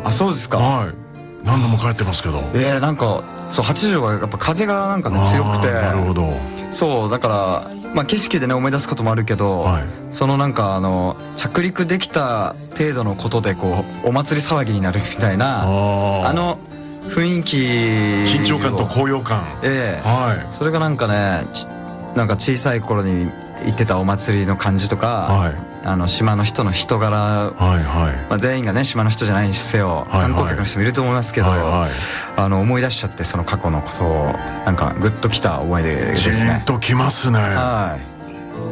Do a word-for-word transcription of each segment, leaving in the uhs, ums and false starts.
あ、そうですか。 はい、何度も帰ってますけど。 えー、なんかそう八丈はやっぱ風がなんかね強くて。 なるほど。 そうだからまあ景色でね思い出すこともあるけど、はい、そのなんかあの着陸できた程度のことでこうお祭り騒ぎになるみたいな あ, あの雰囲気、 緊張感と高揚感。 ええー、はい、それがなんかねなんか小さい頃に行ってたお祭りの感じとか、はい、あの島の人の人柄、はいはい、まあ、全員がね島の人じゃないにせよ、はいはい、観光客の人もいると思いますけど、はいはい、あの思い出しちゃってその過去のことをなんかグッときた思い出ですね。 じーっときますね。 はい、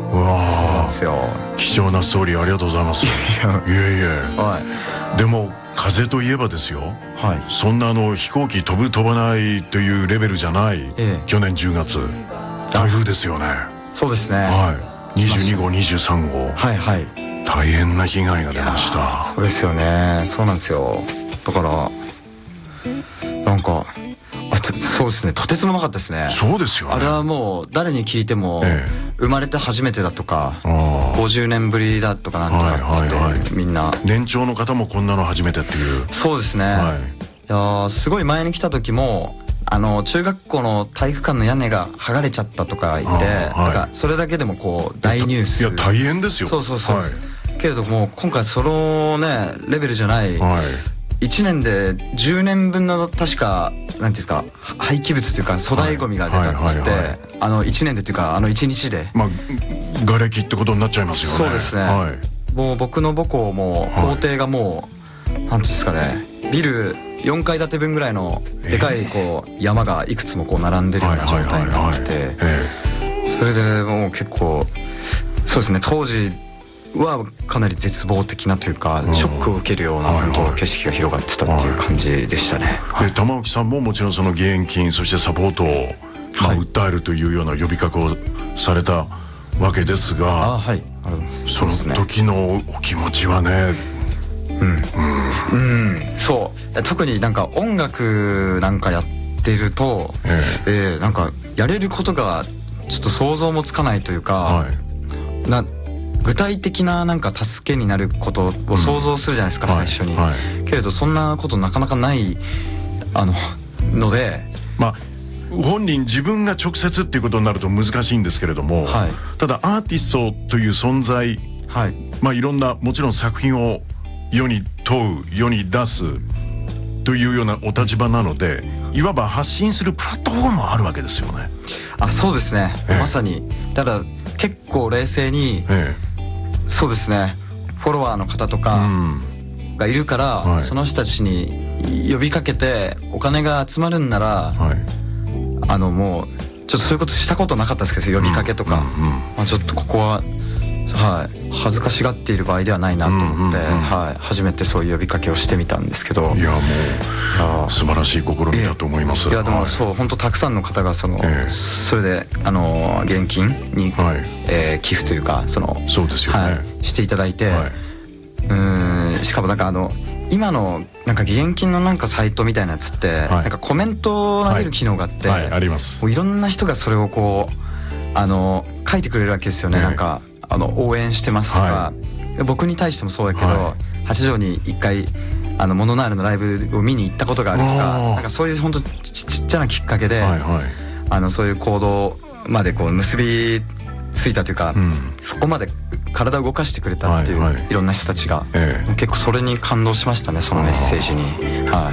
うわそうなんですよ。 貴重なストーリーありがとうございます。いえいえ、はい、でも風といえばですよ、はい、そんなあの飛行機飛ぶ飛ばないというレベルじゃない、ええ、去年じゅうがつ台風ですよね。 そうですね、 はい、にじゅうにごうにじゅうさんごう、はいはい、大変な被害が出ました。 そうですよね。そうなんですよ。だからなんかあそうですね、とてつもなかったですね。 そうですよね。 あれはもう誰に聞いても、ええ、生まれて初めてだとかごじゅうねんぶりだとかなんとかっつって、はいはいはい、みんな年長の方もこんなの初めてっていう。 そうですね、はい、いやすごい前に来た時もあの中学校の体育館の屋根が剥がれちゃったとか言って、はい、なんかそれだけでもこう大ニュース。 いや大変ですよ。 そうそうそう、はい、けれども今回そのねレベルじゃない、はい、いちねんでじゅうねんぶんの確かなんていうんですか廃棄物というか粗大ゴミが出たっつって、あのいちねんでというかあのいちにちで、 まあ瓦礫ってことになっちゃいますよね。 そうですね、はい、もう僕の母校も校庭がもう、はい、なんていうんですかねビルよんかい建て分ぐらいのでかいこう山がいくつもこう並んでるような状態になってて、それでもう結構そうですね当時はかなり絶望的なというかショックを受けるような本当景色が広がってたっていう感じでしたね。 で玉置さんももちろんその義援金そしてサポートを、まあ、訴えるというような呼びかけをされたわけですが、あ、はい、その時のお気持ちはね、 うんうんうん、そう特になんか音楽なんかやってると、えーえー、なんかやれることがちょっと想像もつかないというか、はい、な具体的ななんか助けになることを想像するじゃないですか、うん、最初に、はいはい、けれどそんなことなかなかないあのので、 まあ本人自分が直接っていうことになると難しいんですけれども、はい、ただアーティストという存在、はい、まあいろんなもちろん作品を世に問う世に出すというようなお立場なのでいわば発信するプラットフォームもあるわけですよね。 あ、そうですね、ええ、まさにただ結構冷静に、ええ、そうですねフォロワーの方とかがいるから、うん、はい、その人たちに呼びかけてお金が集まるんなら、はい、あのもうちょっとそういうことしたことなかったですけど呼びかけとか、うんうんうん、まあ、ちょっとここははい、恥ずかしがっている場合ではないなと思って、うんうんうん、はい、初めてそういう呼びかけをしてみたんですけど、 いやもう素晴らしい試みだと思います。 いやでもそう、はい、本当たくさんの方がその、えー、それであの現金に、はい、えー、寄付というかそのそうですよね、はい、 していただいて、はい、うーんしかもなんかあの今のなんか義援金のなんかサイトみたいなやつって、はい、なんかコメントを投げる機能があって、はいはい、あります。もういろんな人がそれをこうあの書いてくれるわけですよね、えー、なんかあの応援してますとか、はい、僕に対してもそうだけど、はい、八丈に一回あのモノナールのライブを見に行ったことがあるとか、なんかそういう本当 ち, ちっちゃなきっかけで、はいはい、あのそういう行動までこう結びついたというか、うん、そこまで体を動かしてくれたっていう、はいはい、いろんな人たちが、ええ、結構それに感動しましたね、そのメッセージに。はい、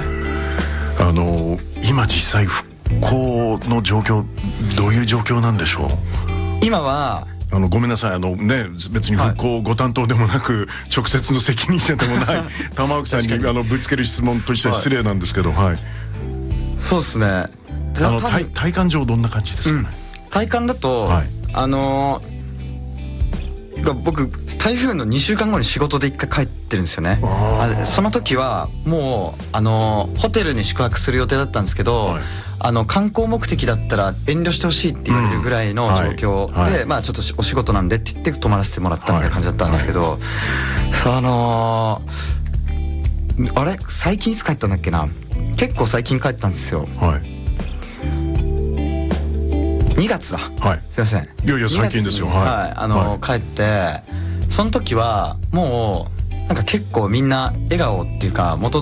あの今実際復興の状況どういう状況なんでしょう。 今はあのごめんなさい、あのね、別に復興ご担当でもなく、はい、直接の責任者でもない玉置さんにあのぶつける質問として失礼なんですけど、はいはい、 そうですね。あの 体, 体感上どんな感じですかね。 うん、体感だと、はい、あのー、僕台風のにしゅうかんごに仕事で一回帰ってるんですよね。あその時はもうあのー、ホテルに宿泊する予定だったんですけど、はい、あの観光目的だったら遠慮してほしいって言われるぐらいの状況で、うん、はいはい、まあちょっとお仕事なんでって言って泊まらせてもらったみたいな感じだったんですけど、はいはい、そうあのー、あれ最近いつ帰ったんだっけな、結構最近帰ったんですよ。はい、にがつだ、はい、すいません、いやいや最近ですよ。はい、 はい、あのーはい、帰ってその時はもうなんか結構みんな笑顔っていうか元